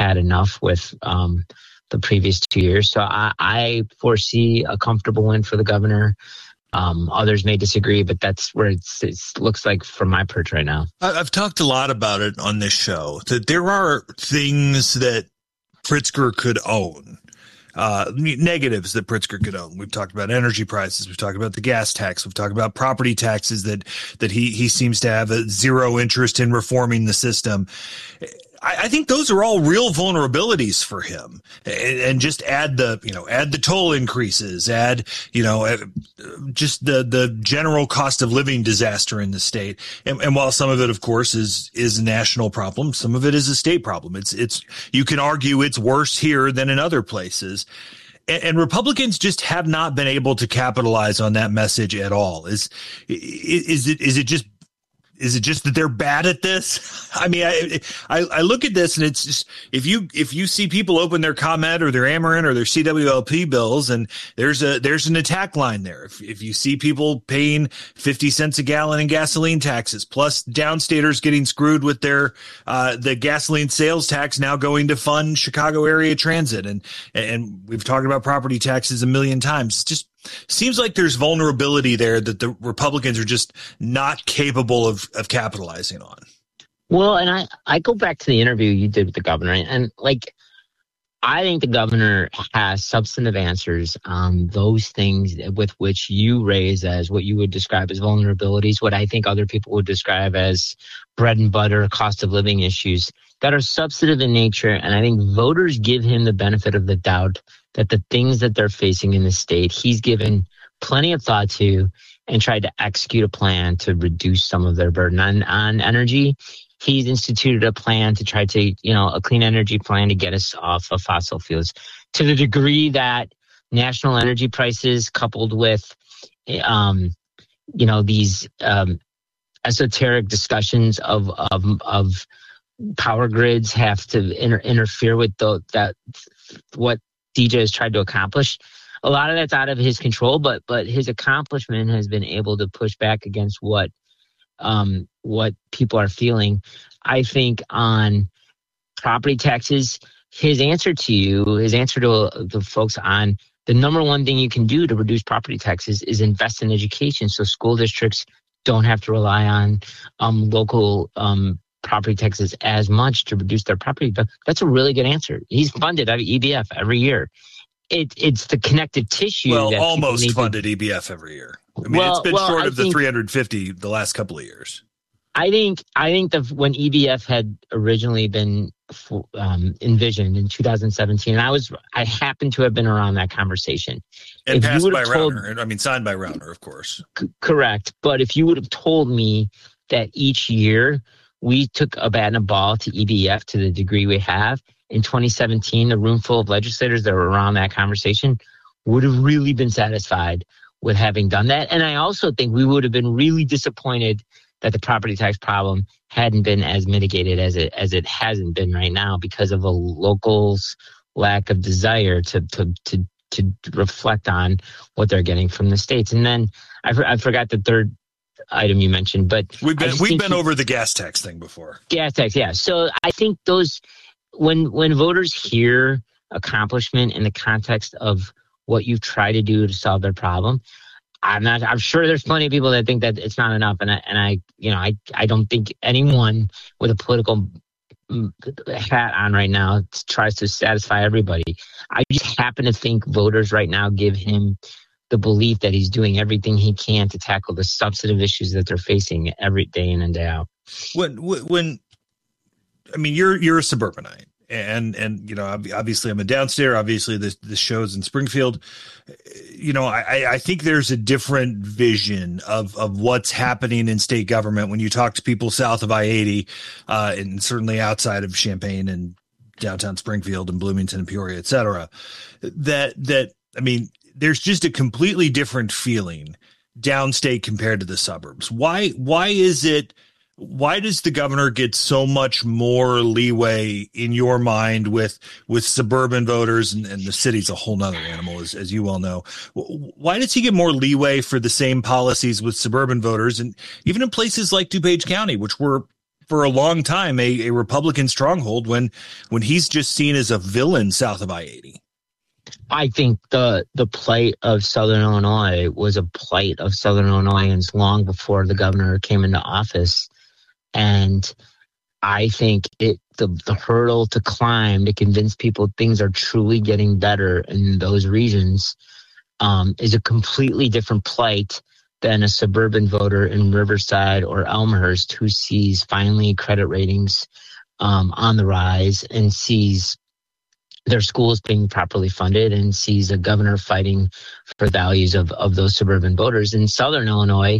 had enough with the previous 2 years. So I foresee a comfortable win for the governor. Others may disagree, but that's where it looks like from my perch right now. I've talked a lot about it on this show, that there are things that Pritzker could own, negatives that Pritzker could own. We've talked about energy prices. We've talked about the gas tax. We've talked about property taxes that he seems to have a zero interest in reforming the system. I think those are all real vulnerabilities for him, and just add the toll increases, just the general cost of living disaster in the state. And while some of it, of course, is a national problem, some of it is a state problem. You can argue it's worse here than in other places. And Republicans just have not been able to capitalize on that message at all. Is it just that they're bad at this? I mean, I look at this and it's just, if you see people open their ComEd or their Ameren or their CWLP bills, and there's an attack line there. If you see people paying 50 cents a gallon in gasoline taxes, plus downstaters getting screwed with their the gasoline sales tax now going to fund Chicago area transit, and we've talked about property taxes a million times. It's just seems like there's vulnerability there that the Republicans are just not capable of capitalizing on. Well, and I go back to the interview you did with the governor, and I think the governor has substantive answers on those things with which you raise as what you would describe as vulnerabilities, what I think other people would describe as bread and butter cost of living issues that are substantive in nature. And I think voters give him the benefit of the doubt that the things that they're facing in the state, he's given plenty of thought to and tried to execute a plan to reduce some of their burden on energy. He's instituted a plan to try to, a clean energy plan to get us off of fossil fuels. To the degree that national energy prices coupled with, these esoteric discussions of power grids have to interfere with what DJ has tried to accomplish. A lot of that's out of his control, but his accomplishment has been able to push back against what people are feeling. I think on property taxes, his answer to the folks on the number one thing you can do to reduce property taxes is invest in education, so school districts don't have to rely on local property taxes as much to reduce their property. But that's a really good answer. He's funded out of EBF every year. It's the connective tissue. Well, that almost funded EBF every year. I mean, it's been short of the 350 the last couple of years. I think when EBF had originally been envisioned in 2017, I happened to have been around that conversation. And passed by Rauner. Signed by Rauner, of course. Correct. But if you would have told me that each year we took a bat and a ball to EBF to the degree we have, in 2017, the room full of legislators that were around that conversation would have really been satisfied with having done that. And I also think we would have been really disappointed that the property tax problem hadn't been as mitigated as it hasn't been right now because of a locals' lack of desire to reflect on what they're getting from the states. And then I forgot the third item you mentioned, but we've been over the gas tax thing before. Gas tax, yeah. So I think those when voters hear accomplishment in the context of what you try to do to solve their problem, I'm sure there's plenty of people that think that it's not enough, and I don't think anyone with a political hat on right now tries to satisfy everybody. I just happen to think voters right now give him the belief that he's doing everything he can to tackle the substantive issues that they're facing every day in and day out. You're a suburbanite, and obviously I'm a downstater. Obviously the show's in Springfield. I think there's a different vision of what's happening in state government when you talk to people south of I-80, and certainly outside of Champaign and downtown Springfield and Bloomington and Peoria, et cetera. There's just a completely different feeling downstate compared to the suburbs. Why does the governor get so much more leeway in your mind with suburban voters, and the city's a whole nother animal, as you well know? Why does he get more leeway for the same policies with suburban voters, and even in places like DuPage County, which were for a long time a Republican stronghold when he's just seen as a villain south of I-80. I think the plight of Southern Illinois was a plight of Southern Illinoisans long before the governor came into office. And I think the hurdle to climb to convince people things are truly getting better in those regions is a completely different plight than a suburban voter in Riverside or Elmhurst who sees finally credit ratings on the rise and sees their schools being properly funded and sees a governor fighting for values of those suburban voters. In Southern Illinois,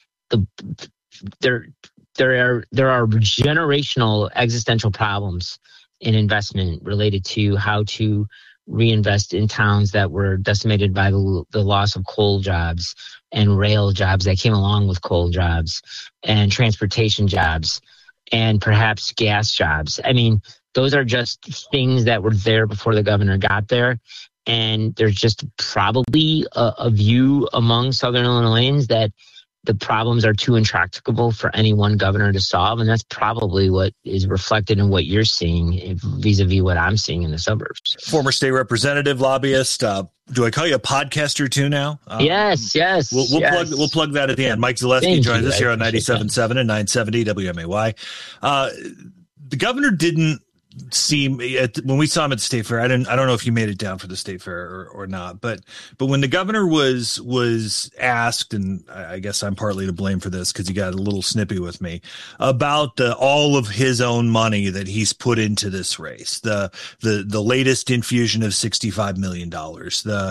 there are generational existential problems in investment related to how to reinvest in towns that were decimated by the loss of coal jobs and rail jobs that came along with coal jobs and transportation jobs and perhaps gas jobs. I mean, those are just things that were there before the governor got there. And there's just probably a view among Southern Illinoisans that the problems are too intractable for any one governor to solve. And that's probably what is reflected in what you're seeing vis-a-vis what I'm seeing in the suburbs. Former state representative, lobbyist. Do I call you a podcaster too now? Yes. We'll plug that at the end. Mike Zaleski joins us here on 97.7 and 970 WMAY. The governor didn't seem when we saw him at the state fair. I don't know if you made it down for the state fair or not, but when the governor was asked, and I guess I'm partly to blame for this because he got a little snippy with me about all of his own money that he's put into this race, the latest infusion of $65 million, the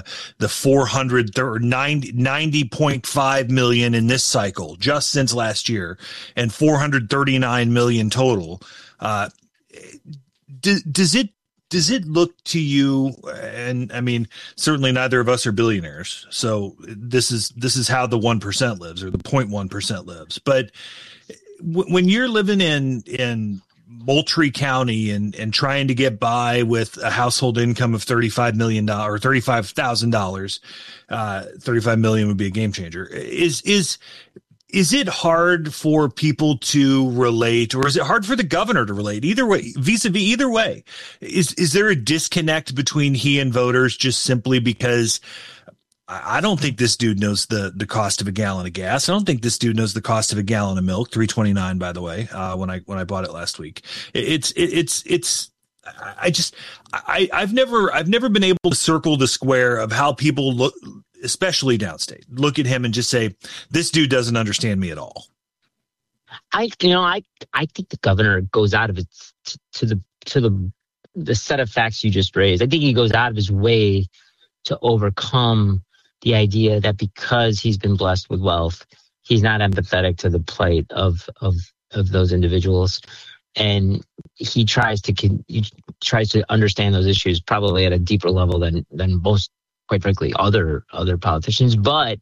90.5 million in this cycle just since last year, and 439 million total. Does it look to you, and I mean, certainly neither of us are billionaires, so this is how the 1% lives, or the 0.1% lives. But when you're living in Moultrie County and trying to get by with a household income of $35 million or $35,000, $35 million would be a game changer. Is it hard for people to relate, or is it hard for the governor to relate? Either way, vis-a-vis either way, is there a disconnect between he and voters just simply because I don't think this dude knows the cost of a gallon of gas. I don't think this dude knows the cost of a gallon of milk, $3.29, by the way, when I bought it last week. I've never been able to circle the square of how people look, especially downstate, look at him and just say, this dude doesn't understand me at all. I think the governor goes out of it to the set of facts you just raised. I think he goes out of his way to overcome the idea that because he's been blessed with wealth, he's not empathetic to the plight of those individuals. And he tries to understand those issues probably at a deeper level than most, quite frankly, other politicians. But,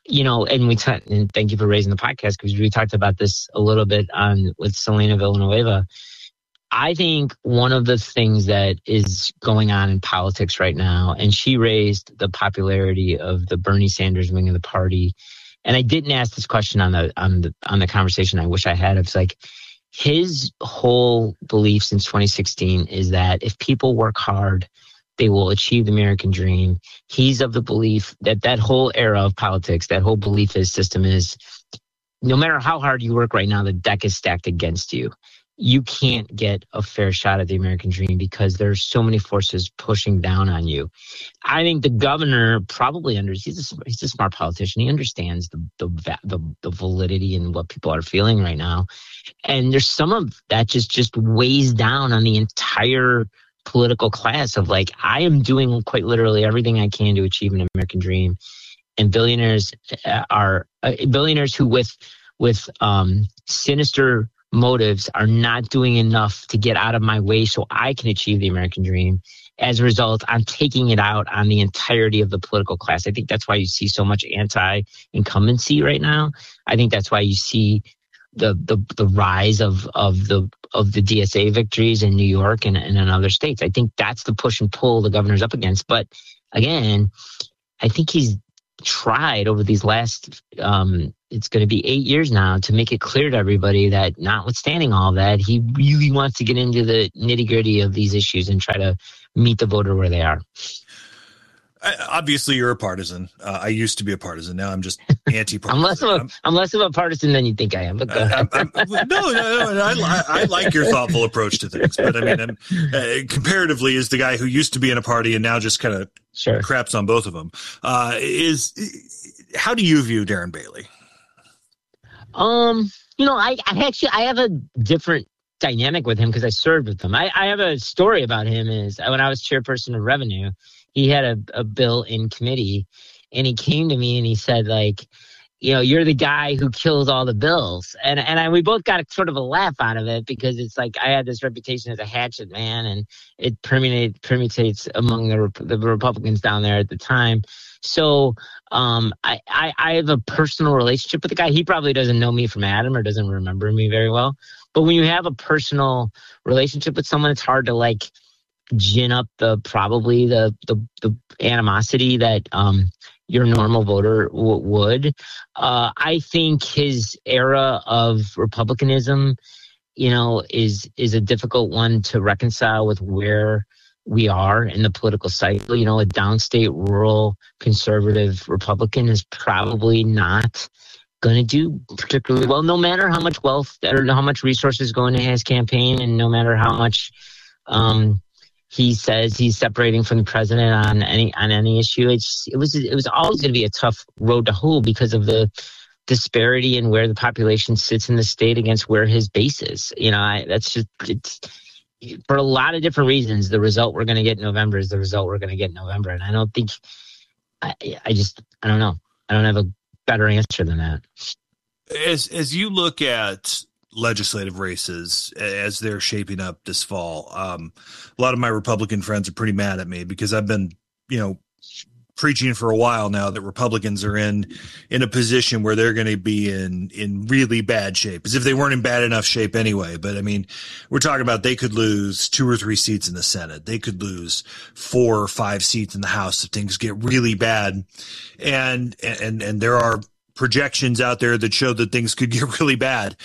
and thank you for raising the podcast, because we talked about this a little bit with Selena Villanueva. I think one of the things that is going on in politics right now, and she raised the popularity of the Bernie Sanders wing of the party. And I didn't ask this question on the conversation. I wish I had. It's like, his whole belief since 2016 is that if people work hard, they will achieve the American dream. He's of the belief that whole era of politics, that whole belief system is, no matter how hard you work right now, the deck is stacked against you. You can't get a fair shot at the American dream because there's so many forces pushing down on you. I think the governor probably he's a smart politician. He understands the validity in what people are feeling right now. And there's some of that just weighs down on the entire political class of like, I am doing quite literally everything I can to achieve an American dream. And billionaires are billionaires who with sinister motives are not doing enough to get out of my way so I can achieve the American dream. As a result, I'm taking it out on the entirety of the political class. I think that's why you see so much anti-incumbency right now. I think that's why you see the rise of the DSA victories in New York and in other states. I think that's the push and pull the governor's up against. But again, I think he's tried over these last it's going to be 8 years now to make it clear to everybody that, notwithstanding all that, he really wants to get into the nitty gritty of these issues and try to meet the voter where they are. Obviously, you're a partisan. I used to be a partisan. Now I'm just anti-partisan. I'm less of a partisan than you think I am. But go ahead. I like your thoughtful approach to things. But I mean, comparatively, as the guy who used to be in a party and now just kind of craps on both of them, how do you view Darren Bailey? I have a different dynamic with him because I served with him. I have a story about him. Is when I was chairperson of revenue, he had a bill in committee, and he came to me and he said, like, you're the guy who kills all the bills. And we both got sort of a laugh out of it because it's like I had this reputation as a hatchet man, and it permutates among the Republicans down there at the time. So I have a personal relationship with the guy. He probably doesn't know me from Adam or doesn't remember me very well. But when you have a personal relationship with someone, it's hard to like gin up the animosity that your normal voter would. I think his era of republicanism, is a difficult one to reconcile with where we are in the political cycle. A downstate rural conservative Republican is probably not going to do particularly well, no matter how much wealth or how much resources go into his campaign, and no matter how much he says he's separating from the president on any issue. It was always going to be a tough road to hoe because of the disparity in where the population sits in the state against where his base is. It's for a lot of different reasons. The result we're going to get in November is the result we're going to get in November, and I don't think I don't know. I don't have a better answer than that. As you look at legislative races as they're shaping up this fall, a lot of my Republican friends are pretty mad at me because I've been, preaching for a while now that Republicans are in a position where they're going to be in really bad shape, as if they weren't in bad enough shape anyway. But I mean, we're talking about they could lose 2 or 3 seats in the Senate. They could lose 4 or 5 seats in the House if things get really bad. And there are projections out there that show that things could get really bad.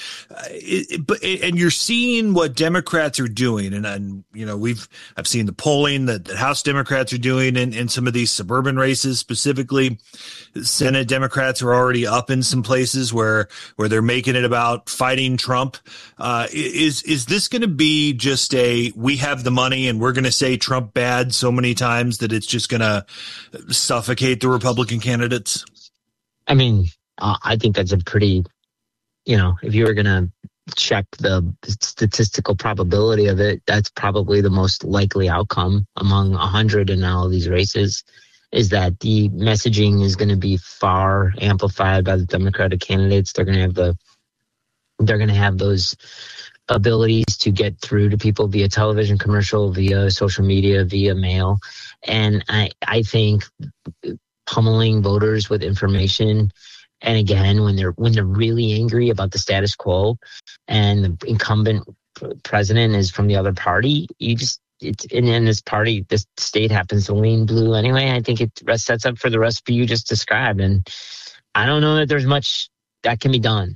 And you're seeing what Democrats are doing. And I've seen the polling that House Democrats are doing in some of these suburban races specifically. Senate Democrats are already up in some places where they're making it about fighting Trump. Is this going to be just we have the money and we're going to say Trump bad so many times that it's just going to suffocate the Republican candidates? I mean, I think that's a pretty, if you were going to check the statistical probability of it, that's probably the most likely outcome among 100 in all of these races, is that the messaging is going to be far amplified by the Democratic candidates. They're going to have those abilities to get through to people via television commercial, via social media, via mail. And I think pummeling voters with information, and again, when they're really angry about the status quo and the incumbent president is from the other party, in this party, this state happens to lean blue anyway. I think it sets up for the recipe you just described. And I don't know that there's much that can be done.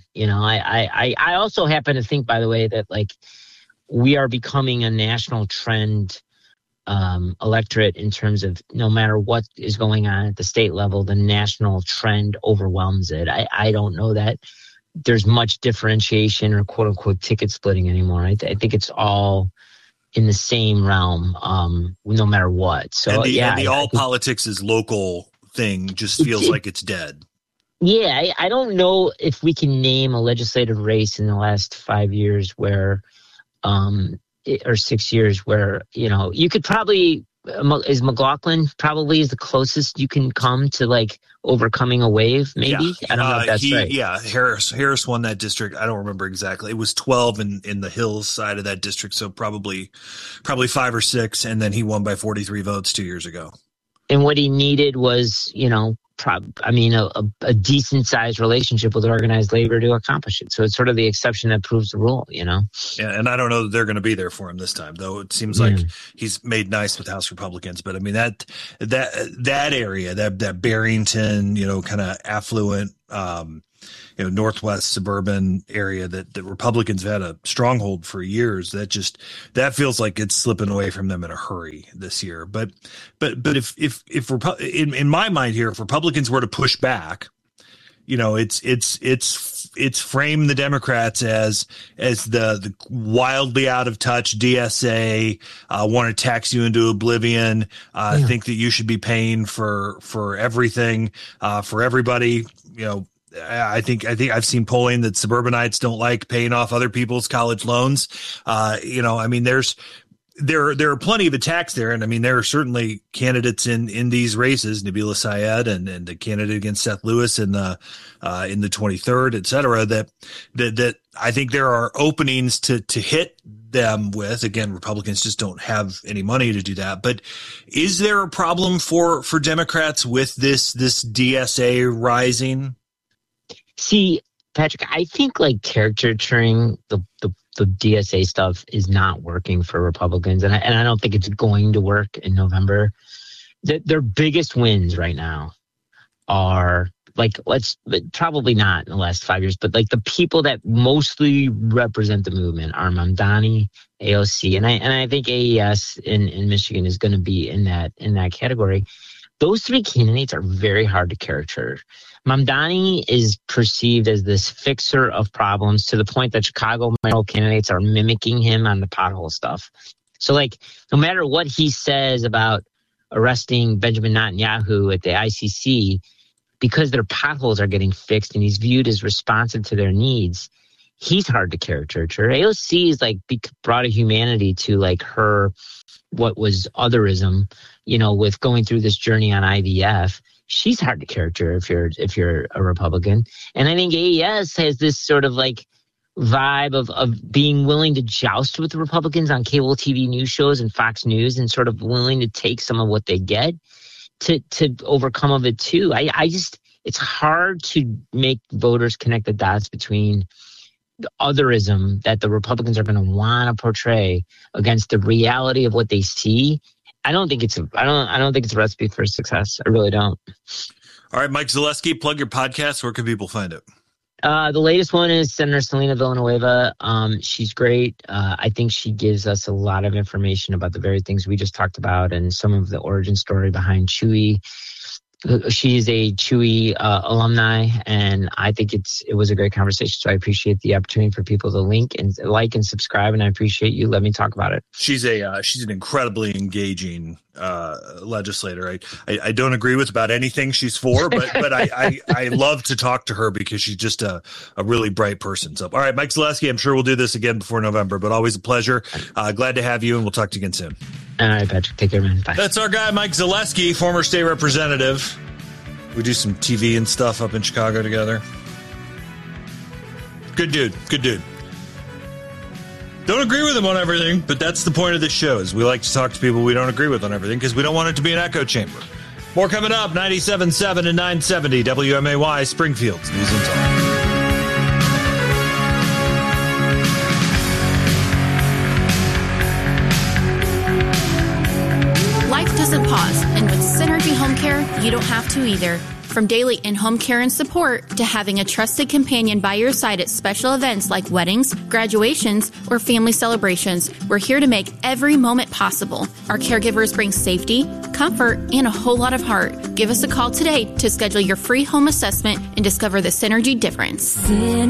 I also happen to think, by the way, that like we are becoming a national trend electorate in terms of no matter what is going on at the state level, the national trend overwhelms it. I don't know that there's much differentiation or quote unquote ticket splitting anymore. I think it's all in the same realm, no matter what. So the all politics is local thing just feels like it's dead. Yeah, I don't know if we can name a legislative race in the last 5 years where or 6 years where, you could probably, is McLaughlin probably is the closest you can come to like overcoming a wave, maybe? Yeah. I don't know if that's right. Yeah, Harris won that district. I don't remember exactly. It was 12 in the Hills side of that district, so probably 5 or 6, and then he won by 43 votes 2 years ago. And what he needed was, a decent sized relationship with organized labor to accomplish it. So it's sort of the exception that proves the rule, Yeah, and I don't know that they're going to be there for him this time, though. It seems like he's made nice with House Republicans. But I mean that area, that Barrington, kind of affluent, Northwest suburban area that the Republicans have had a stronghold for years. That feels like it's slipping away from them in a hurry this year. But if in my mind here, if Republicans were to push back, it's framed the Democrats as the wildly out of touch DSA, want to tax you into oblivion, think that you should be paying for everything, for everybody. I think I've seen polling that suburbanites don't like paying off other people's college loans. There are plenty of attacks there. And I mean, there are certainly candidates in these races, Nabila Syed and the candidate against Seth Lewis in the 23rd, et cetera, that I think there are openings to hit them with. Again, Republicans just don't have any money to do that. But is there a problem for Democrats with this DSA rising? See, Patrick, I think like caricaturing the DSA stuff is not working for Republicans, and I don't think it's going to work in November. Their biggest wins right now are probably not in the last 5 years, but like the people that mostly represent the movement are Mamdani, AOC, and I think AES in Michigan is going to be in that category. Those three candidates are very hard to caricature. Mamdani is perceived as this fixer of problems to the point that Chicago mayoral candidates are mimicking him on the pothole stuff. So, like, no matter what he says about arresting Benjamin Netanyahu at the ICC, because their potholes are getting fixed and he's viewed as responsive to their needs, he's hard to caricature. AOC is like brought a humanity to like her, what was otherism, with going through this journey on IVF. She's hard to caricature if you're a Republican. And I think AES has this sort of like vibe of being willing to joust with the Republicans on cable TV news shows and Fox News, and sort of willing to take some of what they get to overcome of it too. It's hard to make voters connect the dots between the otherism that the Republicans are going to want to portray against the reality of what they see. I don't think it's a recipe for success. I really don't. All right, Mike Zaleski, plug your podcast. Where can people find it? The latest one is Senator Selena Villanueva. She's great. I think she gives us a lot of information about the very things we just talked about and some of the origin story behind Chewy. She is a Chewy alumni, and I think it was a great conversation. So I appreciate the opportunity for people to like and subscribe, and I appreciate you letting me talk about it. She's an incredibly engaging legislator. I don't agree with about anything she's for, but I love to talk to her because she's just a really bright person. So, all right, Mike Zaleski, I'm sure we'll do this again before November, but always a pleasure. Glad to have you, and we'll talk to you again soon. All right, Patrick. Take care, man. Bye. That's our guy, Mike Zaleski, former state representative. We do some TV and stuff up in Chicago together. Good dude. Don't agree with him on everything, but that's the point of this show, is we like to talk to people we don't agree with on everything because we don't want it to be an echo chamber. More coming up, 97.7 and 970 WMAY, Springfield's News and Talk. Doesn't pause, and with Synergy Home Care, you don't have to either. From daily in-home care and support to having a trusted companion by your side at special events like weddings, graduations, or family celebrations, we're here to make every moment possible. Our caregivers bring safety, comfort, and a whole lot of heart. Give us a call today to schedule your free home assessment and discover the Synergy difference.